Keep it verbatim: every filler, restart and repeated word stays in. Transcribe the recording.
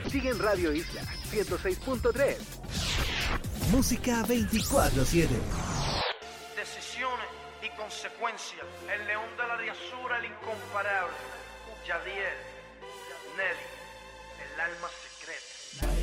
Sigue en Radio Isla ciento seis punto tres. Música veinticuatro siete. Decisiones y consecuencias. El león de la diasura, el incomparable. Yadier, Nelly, el alma secreta.